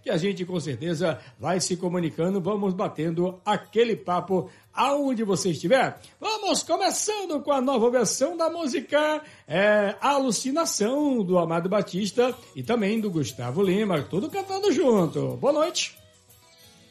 que a gente com certeza vai se comunicando, vamos batendo aquele papo aonde você estiver. Vamos começando com a nova versão da música Alucinação, do Amado Batista e também do Gustavo Lima, tudo cantando junto. Boa noite.